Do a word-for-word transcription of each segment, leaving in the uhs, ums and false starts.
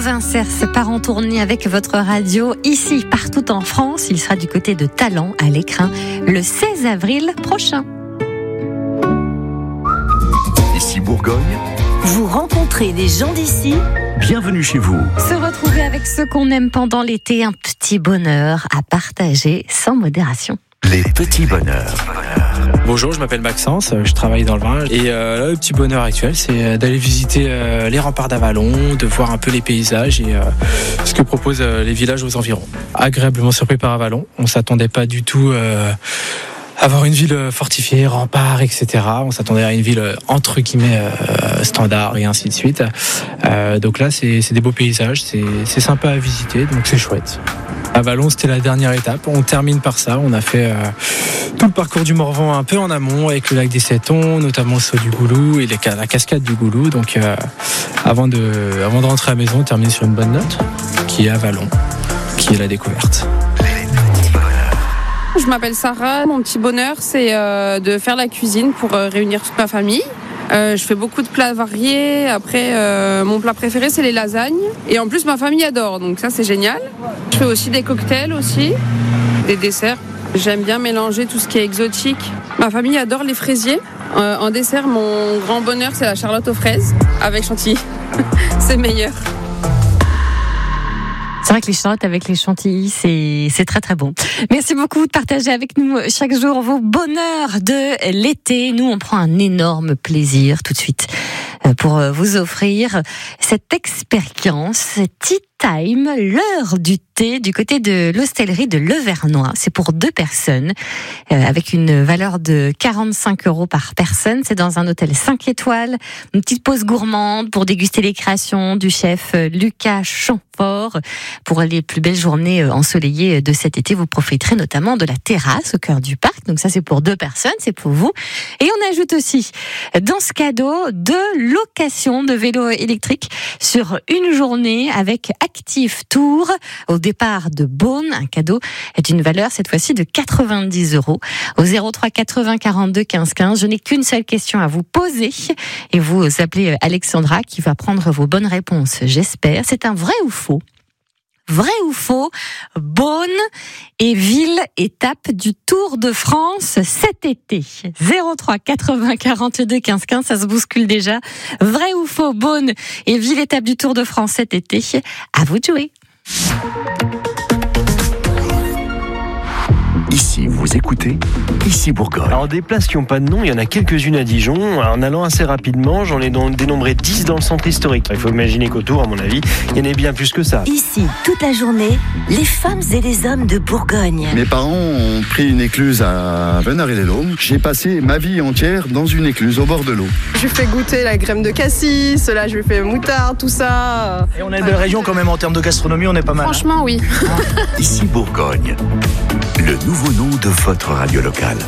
Vincerse part en tournée avec votre radio ici, partout en France. Il sera du côté de Talent à l'Écrin le seize avril prochain. Ici Bourgogne. Vous rencontrez des gens d'ici. Bienvenue chez vous. Se retrouver avec ceux qu'on aime pendant l'été, un petit bonheur à partager sans modération. Les petits bonheurs. Bonjour, je m'appelle Maxence, je travaille dans le vin et euh, là, le petit bonheur actuel, c'est d'aller visiter euh, les remparts d'Avallon, de voir un peu les paysages et euh, ce que proposent euh, les villages aux environs. Agréablement surpris par Avallon, on s'attendait pas du tout euh, à avoir une ville fortifiée, remparts, et cetera. On s'attendait à une ville entre guillemets euh, standard et ainsi de suite. Euh, donc là, c'est, c'est des beaux paysages, c'est, c'est sympa à visiter, donc c'est chouette. Avallon, c'était la dernière étape. On termine par ça. On a fait euh, tout le parcours du Morvan un peu en amont avec le lac des Settons, notamment le saut du Goulou et les, la cascade du Goulou. Donc, euh, avant de, avant de rentrer à la maison, on termine sur une bonne note, qui est Avallon, qui est la découverte. Je m'appelle Sarah. Mon petit bonheur, c'est euh, de faire la cuisine pour euh, réunir toute ma famille. Euh, je fais beaucoup de plats variés. Après, euh, mon plat préféré, c'est les lasagnes. Et en plus, ma famille adore, donc ça, c'est génial. Je fais aussi des cocktails aussi, des desserts. J'aime bien mélanger tout ce qui est exotique. Ma famille adore les fraisiers. Euh, en dessert, mon grand bonheur, c'est la charlotte aux fraises avec chantilly. C'est meilleur. C'est vrai que les charlottes avec les chantilly, c'est, c'est très très bon. Merci beaucoup de partager avec nous chaque jour vos bonheurs de l'été. Nous, on prend un énorme plaisir tout de suite pour vous offrir cette expérience, Tea Time, l'heure du thé du côté de l'hostellerie de Levernois. C'est pour deux personnes euh, avec une valeur de quarante-cinq euros par personne. C'est dans un hôtel cinq étoiles. Une petite pause gourmande pour déguster les créations du chef Lucas Chamfort. Pour les plus belles journées ensoleillées de cet été, vous profiterez notamment de la terrasse au cœur du parc. Donc ça, c'est pour deux personnes, c'est pour vous. Et on ajoute aussi dans ce cadeau de location de vélos électriques sur une journée avec Active Tour au départ de Beaune. Un cadeau d'une valeur cette fois-ci de quatre-vingt-dix euros. Au zéro trois quatre-vingts quarante-deux quinze quinze, je n'ai qu'une seule question à vous poser et vous appelez Alexandra qui va prendre vos bonnes réponses, j'espère. C'est un vrai ou faux? Vrai ou faux, Beaune est ville étape du Tour de France cet été. zéro trois quatre-vingts quarante-deux quinze quinze, ça se bouscule déjà. Vrai ou faux, Beaune est ville étape du Tour de France cet été. À vous de jouer. Ici, vous écoutez Ici Bourgogne. Alors des places qui n'ont pas de nom, il y en a quelques-unes à Dijon. En allant assez rapidement, j'en ai dénombré dix dans le centre historique. Il faut imaginer qu'autour, à mon avis, il y en a bien plus que ça. Ici, toute la journée, les femmes et les hommes de Bourgogne. Mes parents ont pris une écluse à Venaré-les-Laumes. J'ai passé ma vie entière dans une écluse au bord de l'eau. Je lui fais goûter la crème de cassis, là je lui fais moutarde, tout ça. Et on a une belle région quand même en termes de gastronomie, on est pas mal. Franchement, oui. Ici Bourgogne, le nouveau nom de votre radio locale.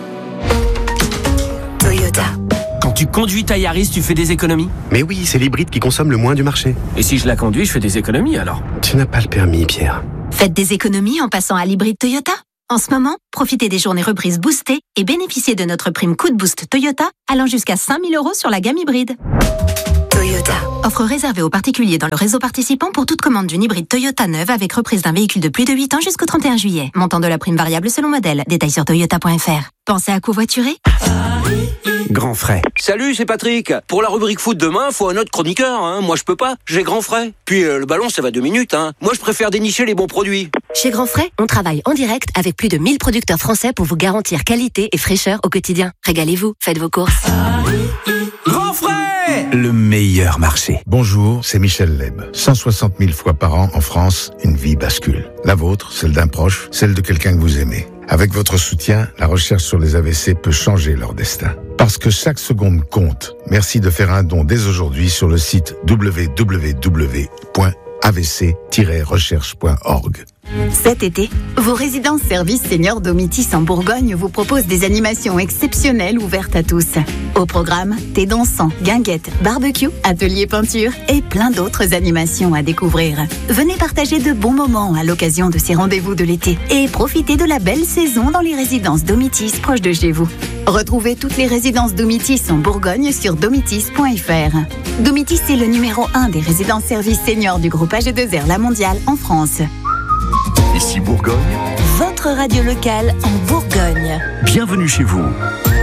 Toyota. Quand tu conduis ta Yaris, tu fais des économies? Mais oui, c'est l'hybride qui consomme le moins du marché. Et si je la conduis, je fais des économies alors? Tu n'as pas le permis, Pierre. Faites des économies en passant à l'hybride Toyota. En ce moment, profitez des journées reprises boostées et bénéficiez de notre prime coup de boost Toyota allant jusqu'à cinq mille euros sur la gamme hybride. Toyota. Offre réservée aux particuliers dans le réseau participant pour toute commande d'une hybride Toyota neuve avec reprise d'un véhicule de plus de huit ans jusqu'au trente et un juillet. Montant de la prime variable selon modèle. Détails sur toyota point f r. Pensez à covoiturer? Grand frais. Salut, c'est Patrick. Pour la rubrique foot demain, faut un autre chroniqueur. Hein. Moi, je peux pas. J'ai Grand frais. Puis euh, le ballon, ça va deux minutes. Hein. Moi, je préfère dénicher les bons produits. Chez Grand Frais, on travaille en direct avec plus de mille producteurs français pour vous garantir qualité et fraîcheur au quotidien. Régalez-vous, faites vos courses. Grand frais! Le meilleur marché. Bonjour, c'est Michel Leb. cent soixante mille fois par an en France, une vie bascule. La vôtre, celle d'un proche, celle de quelqu'un que vous aimez. Avec votre soutien, la recherche sur les A V C peut changer leur destin. Parce que chaque seconde compte. Merci de faire un don dès aujourd'hui sur le site w w w point a v c tiret recherche point org. Cet été, vos résidences services seniors Domitis en Bourgogne vous proposent des animations exceptionnelles ouvertes à tous. Au programme, thé dansant, guinguettes, barbecue, atelier peinture et plein d'autres animations à découvrir. Venez partager de bons moments à l'occasion de ces rendez-vous de l'été et profitez de la belle saison dans les résidences Domitis proches de chez vous. Retrouvez toutes les résidences Domitis en Bourgogne sur domitis point f r. Domitis est le numéro un des résidences services seniors du groupe A G deux R La Mondiale en France. Ici Bourgogne. Votre radio locale en Bourgogne. Bienvenue chez vous.